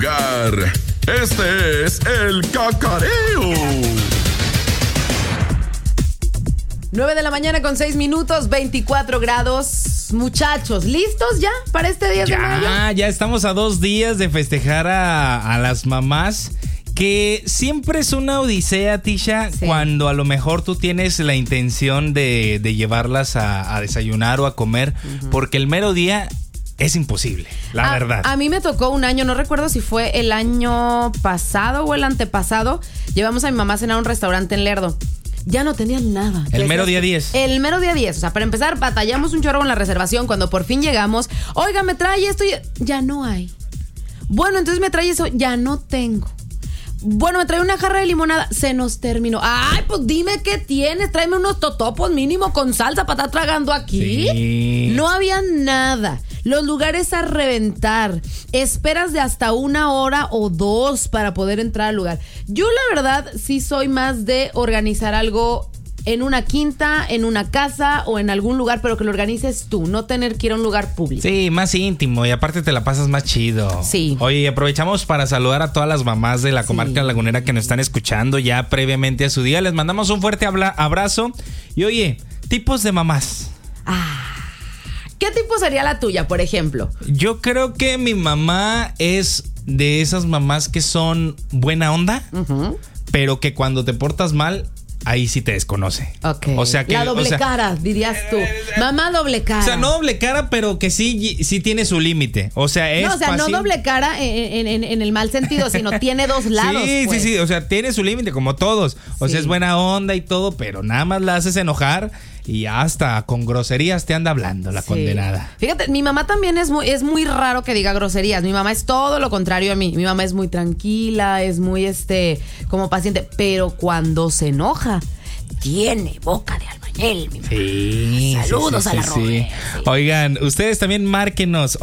Este es el Cacareo. 9 de la mañana con 6 minutos, 24 grados. Muchachos, ¿listos ya para este 10 de mayo? Ya estamos a 2 días de festejar a las mamás. Que siempre es una odisea, Tisha, sí. Cuando a lo mejor tú tienes la intención de llevarlas a desayunar o a comer, porque el mero día es imposible, la verdad. A mí me tocó un año, no recuerdo si fue el año pasado o el antepasado, llevamos a mi mamá a cenar a un restaurante en Lerdo. Ya no tenían nada. El mero día 10. El mero día 10. O sea, para empezar, batallamos un chorro con la reservación. Cuando por fin llegamos, oiga, me trae esto. Ya no hay. Bueno, entonces me trae eso. Ya no tengo. Bueno, me trae una jarra de limonada. Se nos terminó. Ay, pues dime qué tienes. Tráeme unos totopos mínimo con salsa para estar tragando aquí. Sí. No había nada. Los lugares a reventar. Esperas de hasta 1 hora o 2 para poder entrar al lugar. Yo la verdad sí soy más de organizar algo en una quinta, en una casa o en algún lugar, pero que lo organices tú, no tener que ir a un lugar público. Sí, más íntimo y aparte te la pasas más chido. Sí. Oye, aprovechamos para saludar a todas las mamás de la comarca lagunera que nos están escuchando ya previamente a su día. Les mandamos un fuerte abrazo. Y oye, tipos de mamás. ¿Qué tipo sería la tuya, por ejemplo? Yo creo que mi mamá es de esas mamás que son buena onda, pero que cuando te portas mal, ahí sí te desconoce. Okay. O sea que la doble cara, dirías tú. Mamá doble cara. O sea, no doble cara, pero que sí tiene su límite. O sea, es no doble cara en el mal sentido, sino tiene dos lados. Sí, pues. sí. O sea, tiene su límite, como todos. O sea, es buena onda y todo, pero nada más la haces enojar y hasta con groserías te anda hablando la condenada. Fíjate, mi mamá también es muy raro que diga groserías. Mi mamá es todo lo contrario a mí. Mi mamá es muy tranquila, es muy como paciente, pero cuando se enoja, tiene boca de albañil, mi mamá. Sí, saludos a la Robert. Sí. Oigan, ustedes también márquenos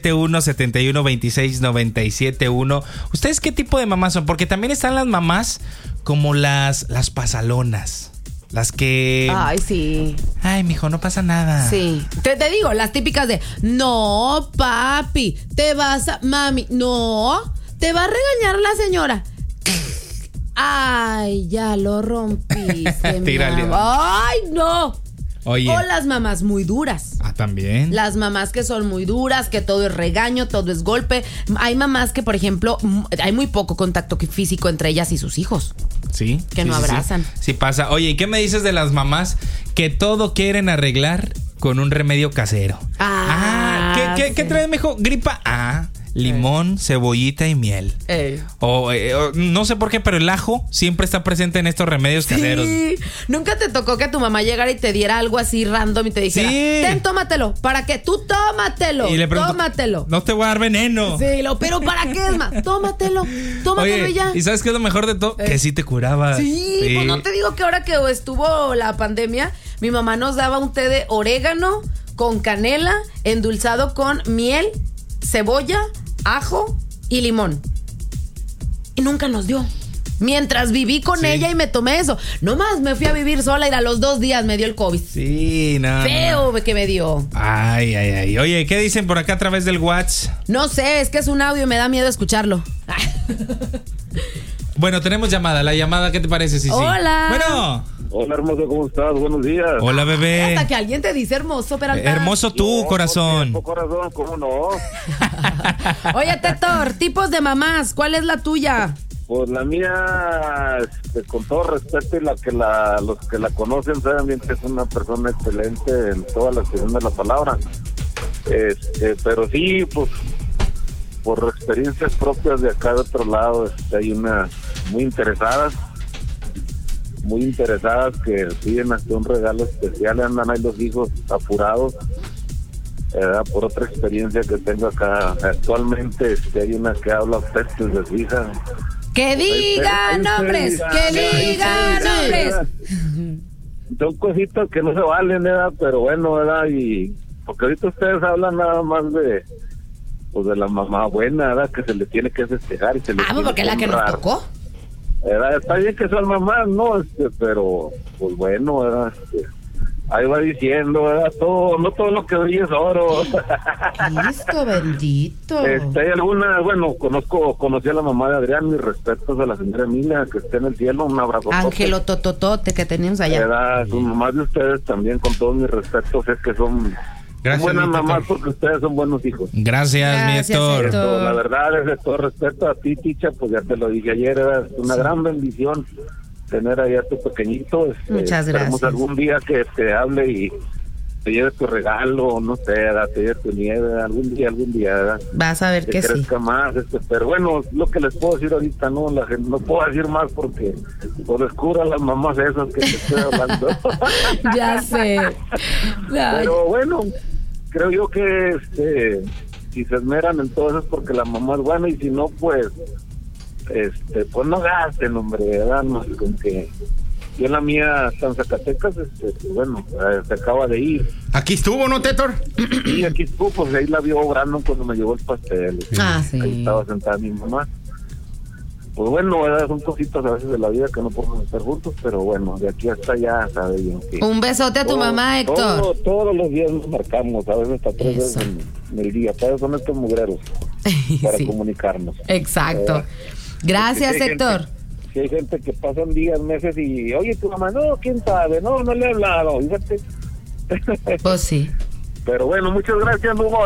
871-71-26-971. ¿Ustedes qué tipo de mamás son? Porque también están las mamás como las pasalonas. Las que... Ay, sí. Ay, mijo, no pasa nada. Sí. Te digo, las típicas de... No, papi, te vas a... Mami, no, te va a regañar la señora. Ay, ya lo rompiste. Tírale. Ay, no. Oye. O las mamás muy duras. También. Las mamás que son muy duras, que todo es regaño, todo es golpe. Hay mamás que, por ejemplo, hay muy poco contacto físico entre ellas y sus hijos. Sí. Que no abrazan. Sí pasa. Oye, ¿y qué me dices de las mamás que todo quieren arreglar con un remedio casero? ¿Qué traes, mijo? Gripa. Limón, cebollita y miel. O no sé por qué, pero el ajo siempre está presente en estos remedios caseros. Sí. ¿Nunca te tocó que tu mamá llegara y te diera algo así random y te dijera, ten, tómatelo? ¿Para qué? Tú tómatelo. Y le pregunto, tómatelo. No te voy a dar veneno. Sí, pero ¿para qué es más? Tómatelo Oye, ya. ¿y sabes qué es lo mejor de todo? Que sí te curabas. Sí, pues no te digo que ahora que estuvo la pandemia, mi mamá nos daba un té de orégano con canela, endulzado con miel, cebolla, ajo y limón. Y nunca nos dio. Mientras viví con ella y me tomé eso. Nomás me fui a vivir sola y a los 2 días me dio el COVID. Sí, no. Feo que me dio. Ay. Oye, ¿qué dicen por acá a través del WhatsApp? No sé, es que es un audio y me da miedo escucharlo. Bueno, tenemos llamada. La llamada, ¿qué te parece, Sisi? Hola. Bueno. Hola, hermoso, ¿cómo estás? Buenos días. Hola, bebé. Hasta que alguien te dice hermoso, pero hermoso tú, corazón. Corazón, ¿cómo no? Oye, Tetor, tipos de mamás, ¿cuál es la tuya? Pues la mía, con todo respeto, y los que la conocen saben bien que es una persona excelente en toda la expresión de la palabra. Pero sí, pues, por experiencias propias de acá de otro lado, hay unas muy interesadas que piden hasta un regalo especial, andan ahí los hijos apurados, por otra experiencia que tengo acá. Actualmente hay una que habla pestes de su hija. ¡Que diga nombres! ¡Que diga nombres! Son cositas que no se valen, ¿verdad? Pero bueno, ¿verdad? Y porque ahorita ustedes hablan nada más de la mamá buena, ¿verdad? Que se le tiene que festejar y se le tiene porque que la que nos honrar. tocó. Está bien que son mamás, ¿no? Pero, pues bueno, ¿verdad? ahí va diciendo, ¿verdad? No todo lo que brilla es oro. Cristo bendito. Hay algunas, bueno, conocí a la mamá de Adrián, mis respetos a la señora Emilia, que esté en el cielo, un abrazo. Ángelo Tototote que teníamos allá. ¿Verdad? Sus mamás de ustedes también, con todos mis respetos, es que son buenas mamás porque ustedes son buenos hijos. Gracias, mi Héctor. La verdad es de todo respeto a ti, Ticha, pues ya te lo dije ayer, es una gran bendición tener ahí a tu pequeñito. Muchas gracias. Algún día que te hable y te lleve tu regalo, no sé, te lleve tu nieve, algún día, ¿verdad? Vas a ver que sí. Crezca más, pero bueno, lo que les puedo decir ahorita, no, la gente, no puedo decir más porque lo descubran las mamás esas que te estoy hablando. Ya sé. Pero bueno, creo yo que si se esmeran en todo eso es porque la mamá es buena, y si no, pues pues no gasten, hombre, ¿verdad? No, con que yo la mía está en Zacatecas, bueno, se acaba de ir. Aquí estuvo, ¿no, Téctor? Sí, aquí estuvo, pues ahí la vio Brandon cuando me llevó el pastel. Sí. Ahí estaba sentada mi mamá. Pues bueno, ¿verdad? Son cositas a veces de la vida que no podemos estar juntos, pero bueno, de aquí hasta allá, ¿sabes? Un besote a tu mamá, Héctor. Todos los días nos marcamos, a veces hasta 3 veces en el día. Todos son estos mugreros para comunicarnos. Exacto. Gracias, Héctor. Si hay gente que pasan días, meses y, oye, tu mamá, no, quién sabe, no le he hablado, fíjate. Pues sí. Pero bueno, muchas gracias, Hugo.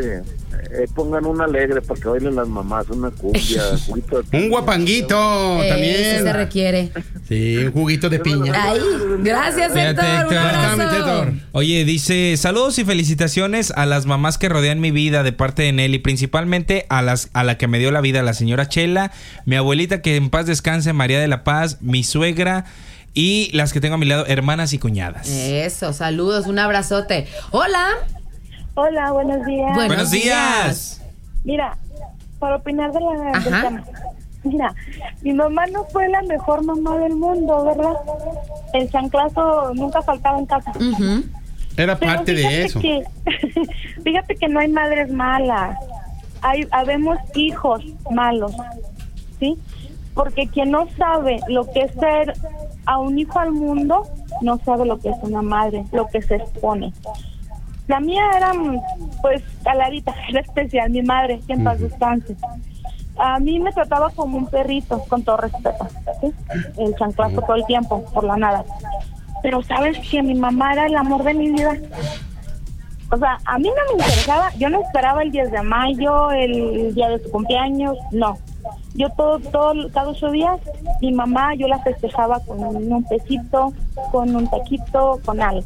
Pongan un alegre para que bailen las mamás, una cumbia, un guapanguito también. Ese se requiere. Sí, un juguito de piña. Ahí. Gracias, Héctor. Un abrazo. Oye, dice, saludos y felicitaciones a las mamás que rodean mi vida de parte de Nelly, principalmente a la que me dio la vida, la señora Chela, mi abuelita que en paz descanse, María de la Paz, mi suegra y las que tengo a mi lado, hermanas y cuñadas. Eso, saludos, un abrazote. Hola. Hola, buenos días. Buenos días. Mira, para opinar del tema. Mira, mi mamá no fue la mejor mamá del mundo, ¿verdad? El chanclazo nunca faltaba en casa. Uh-huh. Era parte de eso. Fíjate que no hay madres malas. Habemos hijos malos, ¿sí? Porque quien no sabe lo que es ser a un hijo al mundo, no sabe lo que es una madre, lo que se expone. La mía era, pues, caladita, era especial, mi madre, que en paz descanse. A mí me trataba como un perrito, con todo respeto, ¿sí? El chanclazo todo el tiempo, por la nada. Pero sabes que mi mamá era el amor de mi vida. O sea, a mí no me interesaba, yo no esperaba el 10 de mayo, el día de su cumpleaños, no. Yo cada 8 días, mi mamá, yo la festejaba con un tecito, con un taquito, con algo.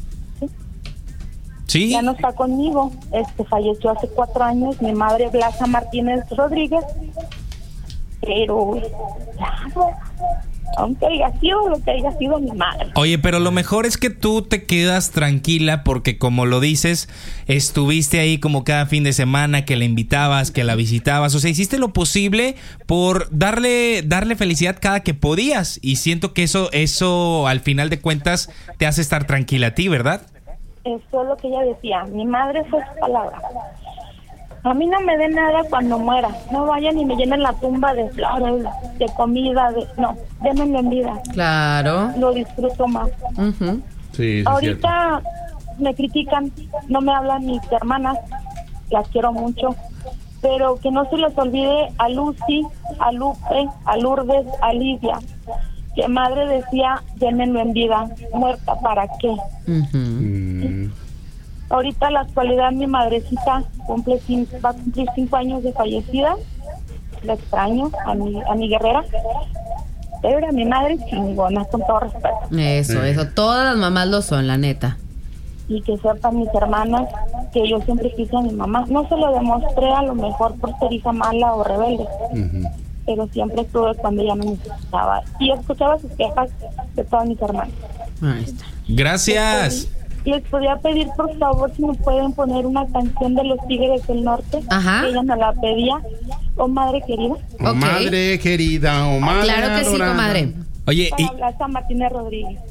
¿Sí? Ya no está conmigo, falleció hace 4 años, mi madre Blanca Martínez Rodríguez, pero claro, aunque haya sido lo que haya sido mi madre. Oye, pero lo mejor es que tú te quedas tranquila porque, como lo dices, estuviste ahí como cada fin de semana, que la invitabas, que la visitabas, o sea, hiciste lo posible por darle felicidad cada que podías, y siento que eso al final de cuentas te hace estar tranquila a ti, ¿verdad? Eso es lo que ella decía, mi madre fue su palabra. A mí no me dé nada cuando muera, no vayan y me llenen la tumba de flores, de comida, no, démenlo en vida. Claro. Lo disfruto más. Uh-huh. Sí, ahorita me critican, no me hablan mis hermanas, las quiero mucho, pero que no se les olvide a Lucy, a Lupe, a Lourdes, a Lidia, que madre decía, démenlo en vida, muerta, ¿para qué? Uh-huh. Ahorita en la actualidad mi madrecita va a cumplir 5 años de fallecida, la extraño, a mi guerrera, pero era mi madre chingona, con todo respeto. Eso, todas las mamás lo son, la neta. Y que sepan mis hermanas que yo siempre quise a mi mamá, no se lo demostré a lo mejor por ser hija mala o rebelde, pero siempre estuve cuando ella me necesitaba y escuchaba sus quejas de todas mis hermanas. Ahí está. Gracias. Les podía pedir, por favor, si me pueden poner una canción de los Tigres del Norte. Ajá. Que ella me la pedía. Oh, madre querida. Oh, madre querida, oh, madre claro que sí, adorada. comadre. Oye, Para Blanca Martínez Rodríguez.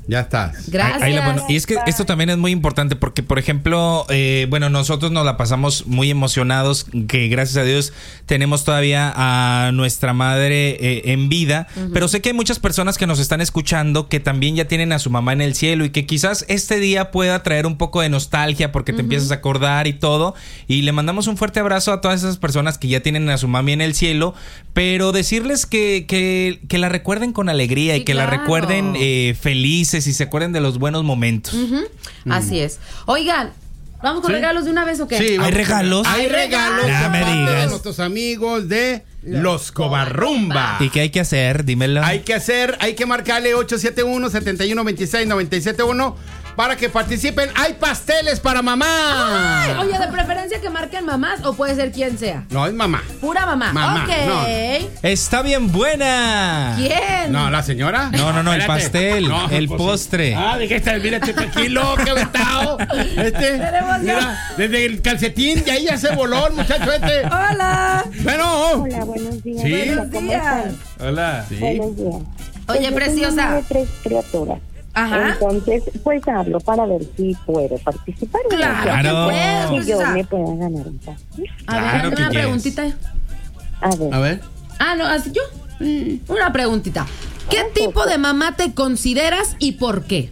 Ya estás. Gracias. Ahí la ponen. Y es que esto también es muy importante porque, por ejemplo, nosotros nos la pasamos muy emocionados que gracias a Dios tenemos todavía a nuestra madre en vida, pero sé que hay muchas personas que nos están escuchando que también ya tienen a su mamá en el cielo y que quizás este día pueda traer un poco de nostalgia porque te empiezas a acordar y todo, y le mandamos un fuerte abrazo a todas esas personas que ya tienen a su mami en el cielo, pero decirles que la recuerden con alegría y que la recuerden felices y se acuerden de los buenos momentos. Así es. Oigan, ¿vamos con regalos de una vez o qué? Sí, ¿Hay regalos? Hay regalos Ya me de digas. nuestros amigos de Los Covarrumba. ¿Y qué hay que hacer? Dímelo. Hay que marcarle 871-7126-971 para que participen. ¡Hay pasteles para mamá! Ay, oye, de preferencia que marquen mamás o puede ser quien sea. No, es mamá. Pura mamá. Mamá, Ok. no. Está bien buena. ¿Quién? No, ¿la señora? No, el Espérate. pastel, No, el pues sí. postre. Mira este tranquilo, qué aventado. Tenemos Mira, desde el calcetín y ahí ya se voló el muchacho este. Hola. Bueno. Hola, buenos días. Sí. Hola, ¿cómo están? Hola. Sí. Buenos días. Oye, Pues yo preciosa. soy mamá de 3 criaturas. Ajá. Entonces, pues hablo para ver si puedo participar. Claro. que puedes, Si yo preciosa. me pueda ganar un pastel. A ver, Claro que una quieres. preguntita. A ver. Ah, no, así yo. Una preguntita. ¿Qué tipo de mamá te consideras y por qué?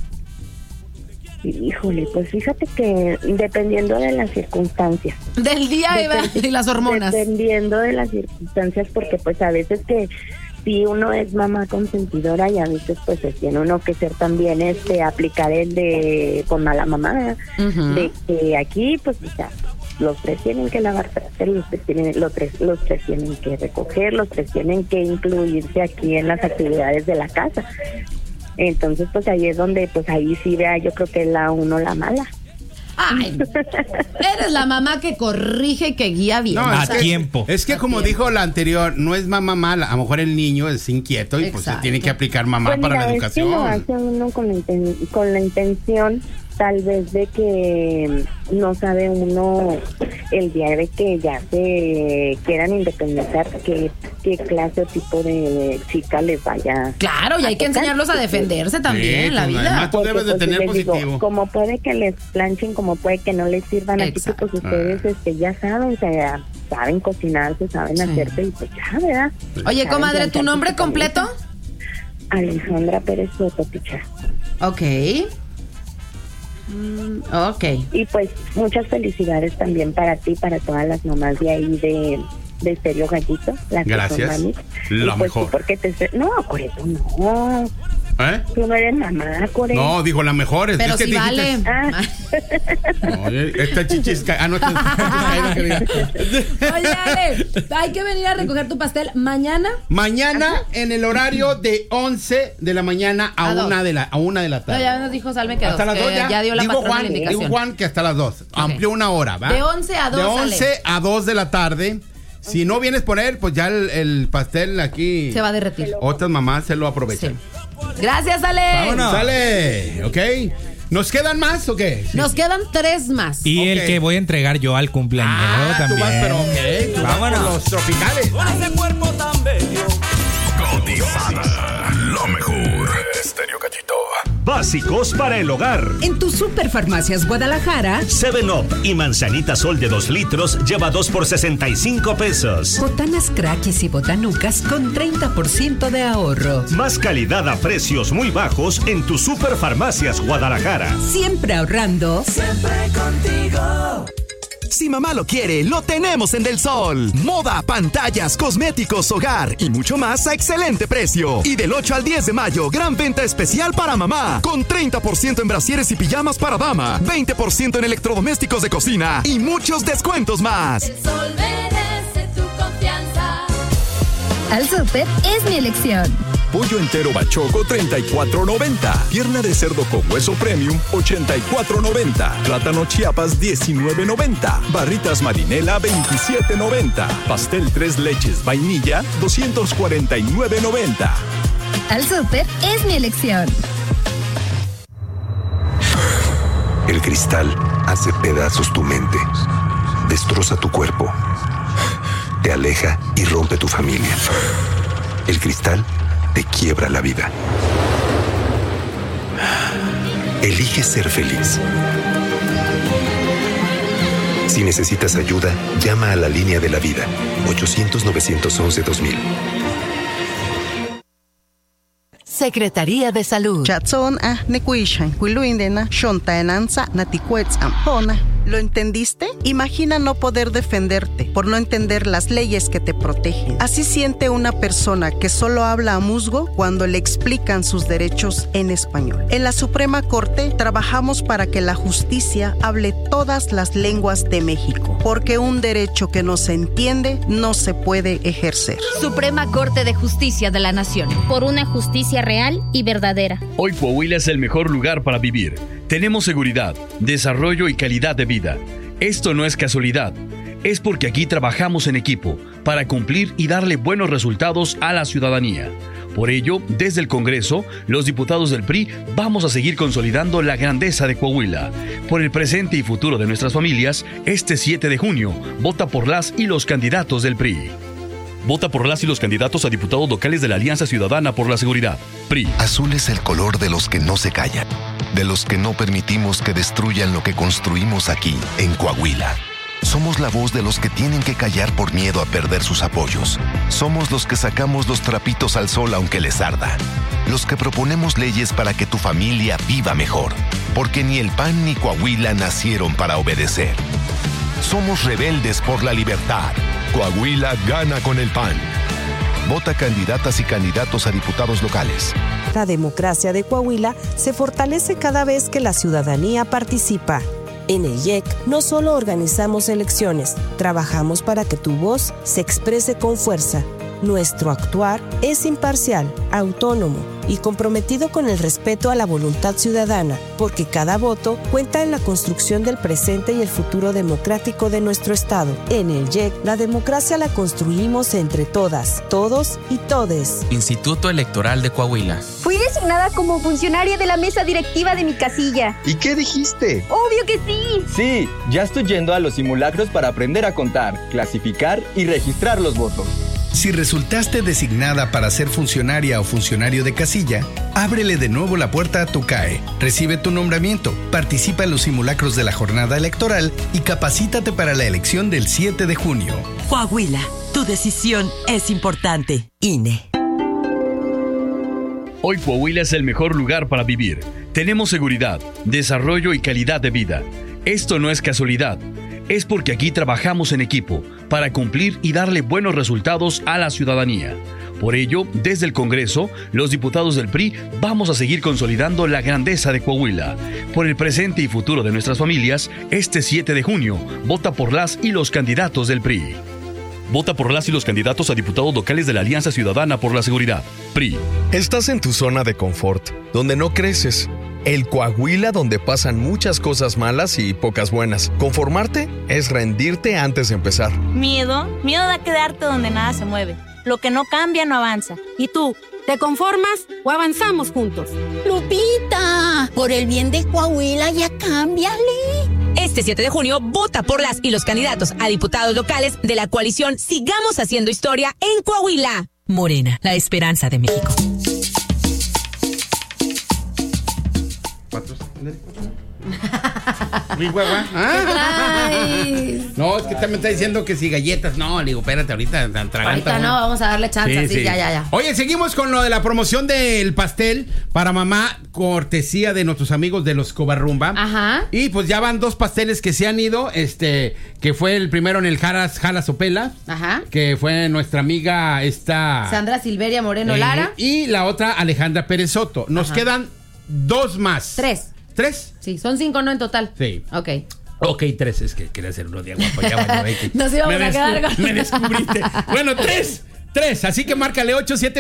Híjole, pues fíjate que dependiendo de las circunstancias. Del día y las hormonas. Dependiendo de las circunstancias, porque pues a veces que si uno es mamá consentidora y a veces pues tiene uno que ser también aplicar el de con mala mamá, Ujú. de que aquí pues o sea, los 3 tienen que lavar trastes, los tres tienen que recoger, los 3 tienen que incluirse aquí en las actividades de la casa. Entonces pues ahí es donde pues ahí sí vea, yo creo que es la mala. Ay, eres la mamá que corrige y que guía bien. No, A es que- tiempo. Es que A como tiempo. dijo la anterior, no es mamá mala. A lo mejor el niño es inquieto y pues se Exacto. tiene que aplicar mamá Pues para mira, la es que lo educación. hace uno con la intención tal vez de que no sabe uno el día de que ya se quieran independizar qué clase o tipo de chica les vaya. Claro, y hay que enseñarlos a defenderse también Sí, en la pues, vida. además, tú debes de pues, tener les digo, positivo. como puede que les planchen, como puede que no les sirvan, así que Exacto. pues ustedes ya saben, o sea, saben cocinarse, saben Sí. hacerse y pues ya, ¿verdad? Oye, Saben comadre, ¿tu planchar nombre su camisa. completo? Alejandra Pérez Soto, picha. Ok. Ok. Y pues muchas felicidades también para ti, para todas las mamás de ahí de Estéreo Gallito. Las que son Gracias. mamis. La Y pues, mejor. sí, porque no, Coreto, no. ¿Eh? Tú no eres mamá, Coreto. No, dijo la mejor. Pero es que si dijiste- vale. Ah, No, esta chichis no, esta chichis caída que diga. Oye, Ale, hay que venir a recoger tu pastel mañana. Mañana en el horario de 11 de la mañana a A dos. 1 de la No, tarde. ya nos dijo Salme que Hasta dos, las 2 que ya dio la digo patrona Juan, la indicación. digo Juan que hasta las 2. Amplió una hora, ¿va? De 11 a 2, De 11 Ale. a 2 de la tarde. Si no vienes por él, pues ya el pastel aquí. Se va a derretir. Otras mamás se lo Sí. aprovechan. Gracias, Ale. Vámonos. Sale, ¿ok? ¿Nos quedan más o qué? Nos quedan 3 más. Y Ok. el que voy a entregar yo al cumpleañero Tú también. vas, pero ok. Tú vas por Vámonos. los tropicales. Cotizada. Lo mejor. Estéreo Gallito. Básicos para el hogar. En tu Superfarmacias Guadalajara, 7-Up y manzanita sol de 2 litros lleva 2 por 65 pesos. botanas craquis y botanucas con 30% de ahorro. Más calidad a precios muy bajos en tu Superfarmacias Guadalajara. Siempre ahorrando. Si mamá lo quiere, lo tenemos en Del Sol. Moda, pantallas, cosméticos, hogar y mucho más a excelente precio. Y del 8 al 10 de mayo, gran venta especial para mamá. Con 30% en brasieres y pijamas para dama, 20% en electrodomésticos de cocina y muchos descuentos más. El Sol merece tu confianza. Al Súper es mi elección. Pollo entero bachoco, 34.90. Pierna de cerdo con hueso premium, 84.90. Plátano Chiapas, 19.90. Barritas Marinela, 27.90. Pastel 3 leches vainilla, 249.90. Al Súper es mi elección. El cristal hace pedazos tu mente, destroza tu cuerpo, te aleja y rompe tu familia. El cristal te quiebra la vida. Elige ser feliz. Si necesitas ayuda, llama a la línea de la vida. 800-911-2000. Secretaría de Salud. ¿Lo entendiste? Imagina no poder defenderte por no entender las leyes que te protegen. Así siente una persona que solo habla a musgo cuando le explican sus derechos en español. En la Suprema Corte trabajamos para que la justicia hable todas las lenguas de México, porque un derecho que no se entiende no se puede ejercer. Suprema Corte de Justicia de la Nación. Por una justicia real y verdadera. Hoy Coahuila es el mejor lugar para vivir. Tenemos seguridad, desarrollo y calidad de vida. Esto no es casualidad. Es porque aquí trabajamos en equipo para cumplir y darle buenos resultados a la ciudadanía. Por ello, desde el Congreso, los diputados del PRI vamos a seguir consolidando la grandeza de Coahuila. Por el presente y futuro de nuestras familias, este 7 de junio, vota por las y los candidatos del PRI. Vota por las y los candidatos a diputados locales de la Alianza Ciudadana por la Seguridad. PRI. Azul es el color de los que no se callan, de los que no permitimos que destruyan lo que construimos aquí, en Coahuila. Somos la voz de los que tienen que callar por miedo a perder sus apoyos. Somos los que sacamos los trapitos al sol aunque les arda. Los que proponemos leyes para que tu familia viva mejor. Porque ni el PAN ni Coahuila nacieron para obedecer. Somos rebeldes por la libertad. Coahuila gana con el PAN. Vota candidatas y candidatos a diputados locales. La democracia de Coahuila se fortalece cada vez que la ciudadanía participa. En el IEC no solo organizamos elecciones, trabajamos para que tu voz se exprese con fuerza. Nuestro actuar es imparcial, autónomo y comprometido con el respeto a la voluntad ciudadana, porque cada voto cuenta en la construcción del presente y el futuro democrático de nuestro Estado. En el IEC, la democracia la construimos entre todas, todos y todes. Instituto Electoral de Coahuila. Fui designada como funcionaria de la mesa directiva de mi casilla. ¿Y qué dijiste? ¡Obvio que sí! Sí, ya estoy yendo a los simulacros para aprender a contar, clasificar y registrar los votos. Si resultaste designada para ser funcionaria o funcionario de casilla, ábrele de nuevo la puerta a tu CAE, recibe tu nombramiento, participa en los simulacros de la jornada electoral y capacítate para la elección del 7 de junio. Coahuila, tu decisión es importante. INE. Hoy Coahuila es el mejor lugar para vivir. Tenemos seguridad, desarrollo y calidad de vida. Esto no es casualidad. Es porque aquí trabajamos en equipo para cumplir y darle buenos resultados a la ciudadanía. Por ello, desde el Congreso, los diputados del PRI vamos a seguir consolidando la grandeza de Coahuila. Por el presente y futuro de nuestras familias, este 7 de junio, vota por las y los candidatos del PRI. Vota por las y los candidatos a diputados locales de la Alianza Ciudadana por la Seguridad. PRI. Estás en tu zona de confort, donde no creces. El Coahuila donde pasan muchas cosas malas y pocas buenas. Conformarte es rendirte antes de empezar. Miedo a quedarte donde nada se mueve. Lo que no cambia no avanza. ¿Y tú? ¿Te conformas o avanzamos juntos? Lupita, por el bien de Coahuila ya cámbiale. Este 7 de junio, vota por las y los candidatos a diputados locales de la coalición Sigamos Haciendo Historia en Coahuila. Morena, la esperanza de México. No, es que también está diciendo que si galletas. No, le digo, espérate, ahorita Ahorita no, vamos a darle chance, sí. Ya. Oye, seguimos con lo de la promoción del pastel para mamá, cortesía de nuestros amigos de los Covarrumba. Ajá. Y pues ya van 2 pasteles que se han ido, que fue el primero en el Jalas Opela. Ajá. Que fue nuestra amiga Sandra Silveria Moreno Lara. Y la otra Alejandra Pérez Soto. Nos quedan 2 más. 3. ¿3? Sí, son 5, ¿no? En total. Sí. Ok, 3, es que quería hacer uno de guapo. Ya nos íbamos a quedar con... Me descubriste. Bueno, 3, así que márcale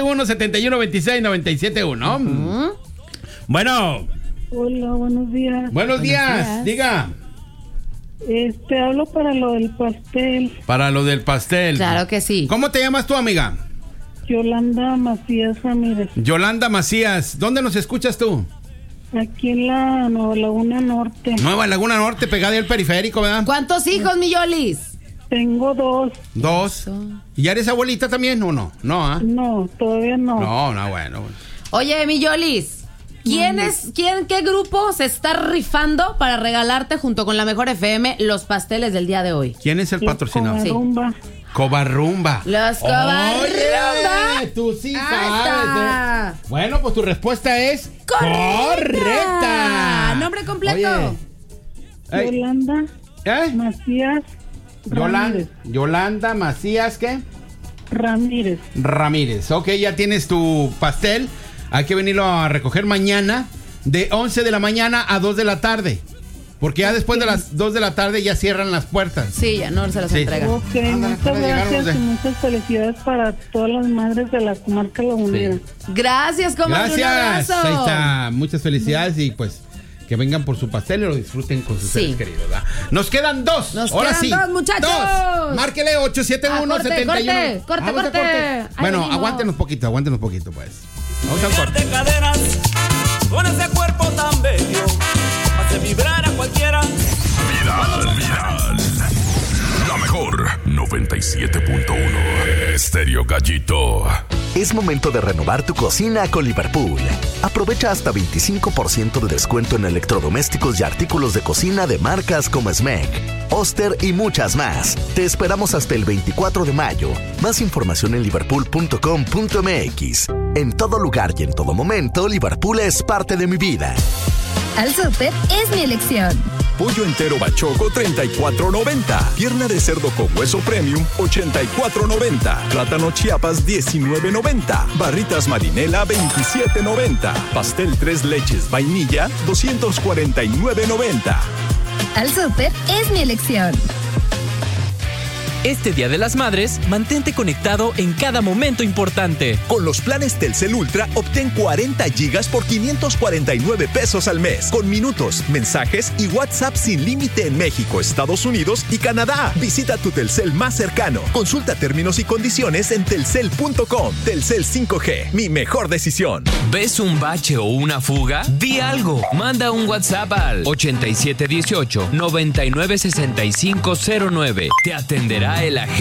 871-7196-971. Bueno. Hola, buenos días. Buenos días, diga. Hablo para lo del pastel. Para lo del pastel. Claro que sí. ¿Cómo te llamas tú, amiga? Yolanda Macías Ramírez. Yolanda Macías, ¿dónde nos escuchas tú? Aquí en la Nueva Laguna Norte. Nueva Laguna Norte, pegada al periférico, ¿verdad? ¿Cuántos hijos, mi Yolis? Tengo 2. 2. ¿Y ya eres abuelita también o no? No, No, todavía no. No, bueno. Oye, mi Yolis. ¿Qué grupo se está rifando para regalarte junto con la Mejor FM los pasteles del día de hoy? ¿Quién es el patrocinador? Covarrumba. Covarrumba. Los Covarrumba. Oye, tú sí sabes. Bueno, pues tu respuesta es correcta. Nombre completo. Oye. Yolanda Macías Ramírez. Yolanda Macías, ¿qué? Ramírez. Ok, ya tienes tu pastel. Hay que venirlo a recoger mañana de 11 de la mañana a 2 de la tarde. Porque ya después de las 2 de la tarde ya cierran las puertas. Sí, ya no se las entregan. Ok, muchas gracias y muchas felicidades para todas las madres de la comarca lagunera. Sí. Gracias, comadre. Gracias. Un abrazo. Ahí está. Muchas felicidades y pues que vengan por su pastel y lo disfruten con sus seres queridos, ¿verdad? Nos quedan 2. Ahora sí. 2, muchachos. 2. Márquele 871-71. Corte. Bueno, aguántenos poquito, pues. Vamos al corte. Caderas, con ese cuerpo tan bello, hace vibrar a cualquiera. Viral. La mejor 97.1 Estéreo Gallito. Es momento de renovar tu cocina con Liverpool. Aprovecha hasta 25% de descuento en electrodomésticos y artículos de cocina de marcas como Smeg, Oster y muchas más. Te esperamos hasta el 24 de mayo. Más información en liverpool.com.mx. En todo lugar y en todo momento, Liverpool es parte de mi vida. Al Súper es mi elección. Pollo entero bachoco, $34.90. Pierna de cerdo con hueso premium, $84.90. Plátano Chiapas, $19.90. Barritas Marinela, $27.90. Pastel 3 leches vainilla, $249.90. Al Súper es mi elección. Este Día de las Madres, mantente conectado en cada momento importante. Con los planes Telcel Ultra, obtén 40 gigas por $549 al mes. Con minutos, mensajes y WhatsApp sin límite en México, Estados Unidos y Canadá. Visita tu Telcel más cercano. Consulta términos y condiciones en telcel.com. Telcel 5G, mi mejor decisión. ¿Ves un bache o una fuga? Di algo. Manda un WhatsApp al 8718-996509. Te atenderá el agente